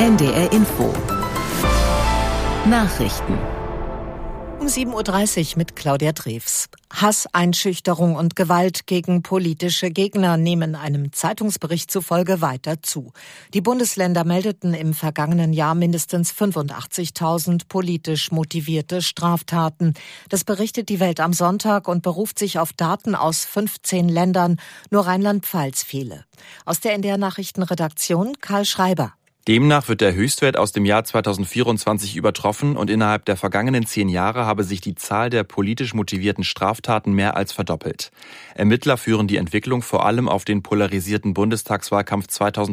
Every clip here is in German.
NDR Info. Nachrichten. Um 7.30 Uhr mit Claudia Drews. Hass, Einschüchterung und Gewalt gegen politische Gegner nehmen einem Zeitungsbericht zufolge weiter zu. Die Bundesländer meldeten im vergangenen Jahr mindestens 85.000 politisch motivierte Straftaten. Das berichtet die Welt am Sonntag und beruft sich auf Daten aus 15 Ländern, nur Rheinland-Pfalz fehle. Aus der NDR Nachrichtenredaktion Karl Schreiber. Demnach wird der Höchstwert aus dem Jahr 2024 übertroffen und innerhalb der vergangenen 10 Jahre habe sich die Zahl der politisch motivierten Straftaten mehr als verdoppelt. Ermittler führen die Entwicklung vor allem auf den polarisierten Bundestagswahlkampf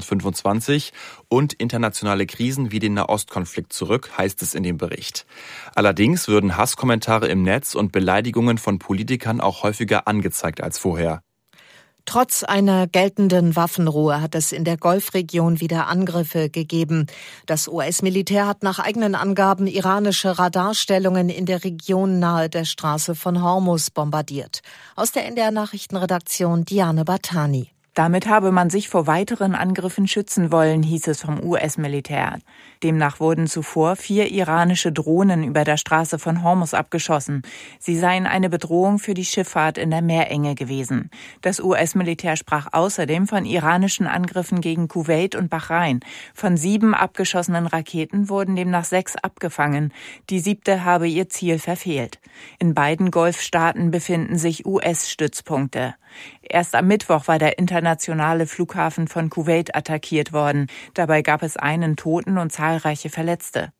2025 und internationale Krisen wie den Nahostkonflikt zurück, heißt es in dem Bericht. Allerdings würden Hasskommentare im Netz und Beleidigungen von Politikern auch häufiger angezeigt als vorher. Trotz einer geltenden Waffenruhe hat es in der Golfregion wieder Angriffe gegeben. Das US-Militär hat nach eigenen Angaben iranische Radarstellungen in der Region nahe der Straße von Hormuz bombardiert. Aus der NDR Nachrichtenredaktion Diane Batani. Damit habe man sich vor weiteren Angriffen schützen wollen, hieß es vom US-Militär. Demnach wurden zuvor 4 iranische Drohnen über der Straße von Hormuz abgeschossen. Sie seien eine Bedrohung für die Schifffahrt in der Meerenge gewesen. Das US-Militär sprach außerdem von iranischen Angriffen gegen Kuwait und Bahrain. Von 7 abgeschossenen Raketen wurden demnach 6 abgefangen. Die 7. habe ihr Ziel verfehlt. In beiden Golfstaaten befinden sich US-Stützpunkte. Erst am Mittwoch war der internationale Flughafen von Kuwait attackiert worden. Dabei gab es einen Toten und zahlreiche Verletzte.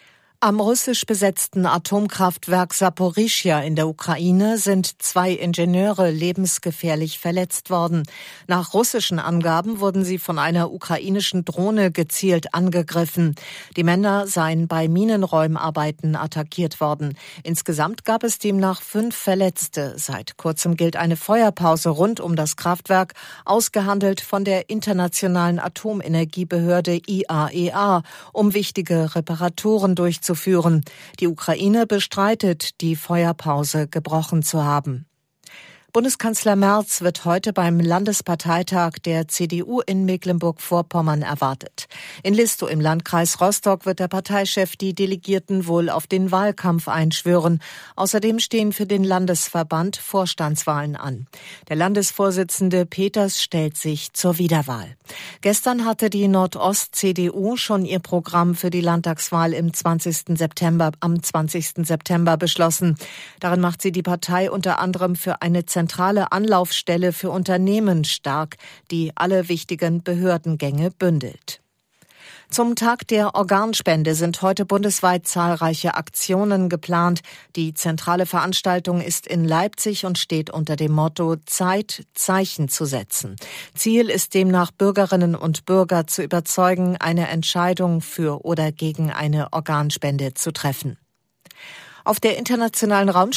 Am russisch besetzten Atomkraftwerk Saporischschja in der Ukraine sind 2 Ingenieure lebensgefährlich verletzt worden. Nach russischen Angaben wurden sie von einer ukrainischen Drohne gezielt angegriffen. Die Männer seien bei Minenräumarbeiten attackiert worden. Insgesamt gab es demnach 5 Verletzte. Seit kurzem gilt eine Feuerpause rund um das Kraftwerk, ausgehandelt von der Internationalen Atomenergiebehörde IAEA, um wichtige Reparaturen durchzuführen. Die Ukraine bestreitet, die Feuerpause gebrochen zu haben. Bundeskanzler Merz wird heute beim Landesparteitag der CDU in Mecklenburg-Vorpommern erwartet. In Listow im Landkreis Rostock wird der Parteichef die Delegierten wohl auf den Wahlkampf einschwören. Außerdem stehen für den Landesverband Vorstandswahlen an. Der Landesvorsitzende Peters stellt sich zur Wiederwahl. Gestern hatte die Nordost-CDU schon ihr Programm für die Landtagswahl am 20. September beschlossen. Darin macht sie die Partei unter anderem für eine zentrale Anlaufstelle für Unternehmen stark, die alle wichtigen Behördengänge bündelt. Zum Tag der Organspende sind heute bundesweit zahlreiche Aktionen geplant. Die zentrale Veranstaltung ist in Leipzig und steht unter dem Motto Zeit, Zeichen zu setzen. Ziel ist demnach, Bürgerinnen und Bürger zu überzeugen, eine Entscheidung für oder gegen eine Organspende zu treffen. Auf der internationalen